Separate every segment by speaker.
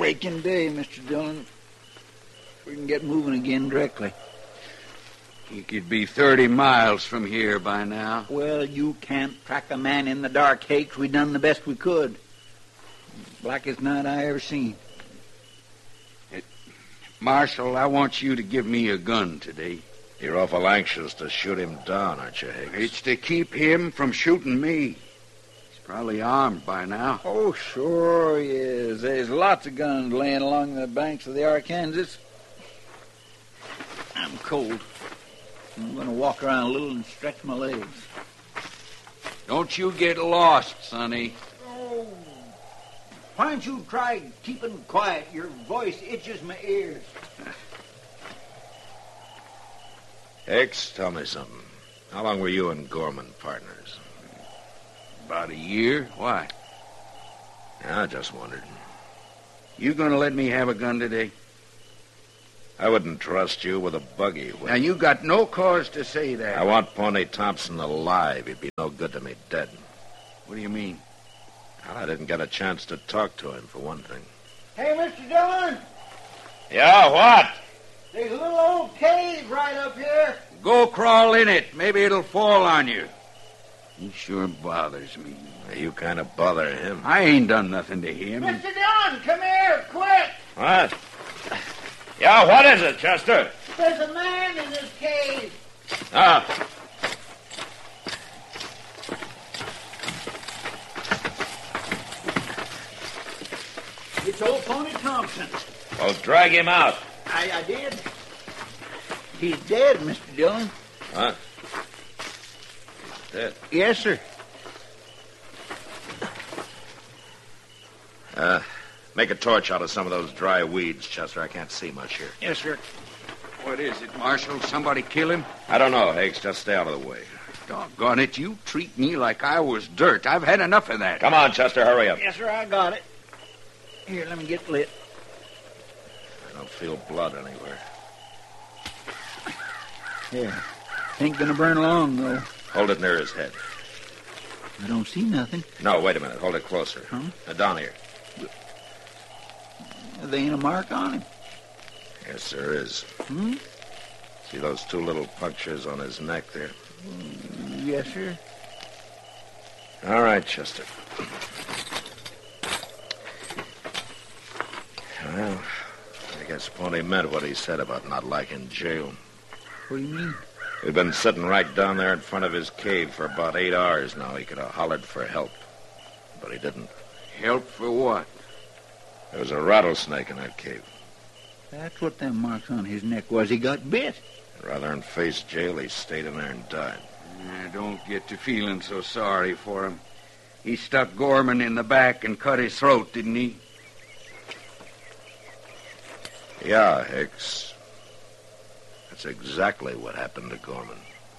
Speaker 1: breaking day, Mr. Dillon. We can get moving again directly.
Speaker 2: He could be 30 miles from here by now.
Speaker 1: Well, you can't track a man in the dark, Hakes. We done the best we could. Blackest night I ever seen.
Speaker 2: Marshal, I want you to give me a gun today.
Speaker 3: You're awful anxious to shoot him down, aren't you, Hicks?
Speaker 2: It's to keep him from shooting me. He's probably armed by now.
Speaker 1: Oh, sure he is. There's lots of guns laying along the banks of the Arkansas. I'm cold. I'm going to walk around a little and stretch my legs.
Speaker 2: Don't you get lost, Sonny.
Speaker 1: Oh, why don't you try keeping quiet? Your voice itches my ears.
Speaker 3: Hicks, tell me something. How long were you and Gorman partners?
Speaker 2: About a year. Why?
Speaker 3: I just wondered.
Speaker 2: You going to let me have a gun today?
Speaker 3: I wouldn't trust you with a buggy.
Speaker 2: Now, you got no cause to say that.
Speaker 3: I want Pony Thompson alive. He'd be no good to me dead.
Speaker 2: What do you mean?
Speaker 3: Well, I didn't get a chance to talk to him, for one thing.
Speaker 1: Hey, Mr. Dillon,
Speaker 3: Yeah, what?
Speaker 1: there's a little old cave right up here.
Speaker 2: Go crawl in it. Maybe it'll fall on you. He sure bothers me.
Speaker 3: You kind of bother him.
Speaker 2: I ain't done nothing to him.
Speaker 1: Mr. Dillon, come here, quick.
Speaker 3: What? Yeah, what is it, Chester?
Speaker 1: There's a man in this cave.
Speaker 3: Ah.
Speaker 1: It's old Pony Thompson.
Speaker 3: Well, drag him out.
Speaker 1: I did. He's dead, Mr. Dillon.
Speaker 3: Huh? He's dead.
Speaker 1: Yes, sir.
Speaker 3: Make a torch out of some of those dry weeds, Chester. I can't see much here.
Speaker 1: Yes, sir.
Speaker 2: What is it, Marshal? Somebody kill him?
Speaker 3: I don't know, Hicks. Just stay out of the way.
Speaker 2: Doggone it, you treat me like I was dirt. I've had enough of that.
Speaker 3: Come on, Chester, hurry up.
Speaker 1: Yes, sir, I got it. Here, let me get lit.
Speaker 3: I don't feel blood anywhere.
Speaker 1: There. Ain't gonna burn long, though.
Speaker 3: Hold it near his head.
Speaker 1: I don't see nothing.
Speaker 3: No, wait a minute. Hold it closer.
Speaker 1: Huh?
Speaker 3: Now, down here.
Speaker 1: There ain't a mark on him.
Speaker 3: Yes, there is.
Speaker 1: Hmm?
Speaker 3: See those two little punctures on his neck there?
Speaker 1: Yes, sir.
Speaker 3: All right, Chester. Well, I guess Pony meant what he said about not liking jail.
Speaker 1: What do you mean?
Speaker 3: We've been sitting right down there in front of his cave for about 8 hours now. He could have hollered for help, but he didn't.
Speaker 2: Help for what?
Speaker 3: There was a rattlesnake in that cave.
Speaker 1: That's what them marks on his neck was. He got bit.
Speaker 3: Rather than face jail, he stayed in there and died.
Speaker 2: I don't get to feeling so sorry for him. He stuck Gorman in the back and cut his throat, didn't he?
Speaker 3: Yeah, Hicks. That's exactly what happened to Gorman.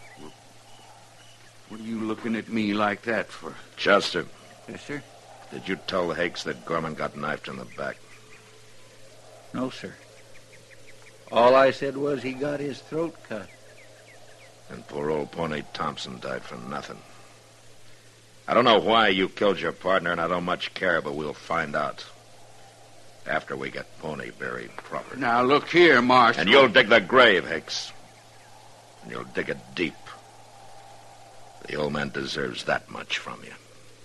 Speaker 2: What are you looking at me like that for?
Speaker 3: Chester,
Speaker 1: Yes, sir.
Speaker 3: did you tell Hicks that Gorman got knifed in the back?
Speaker 1: No, sir. All I said was he got his throat cut.
Speaker 3: And poor old Pony Thompson died for nothing. I don't know why you killed your partner, and I don't much care, but we'll find out. After we get Pony buried properly.
Speaker 2: Now, look here, Marshal.
Speaker 3: And you'll dig the grave, Hicks. And you'll dig it deep. The old man deserves that much from you.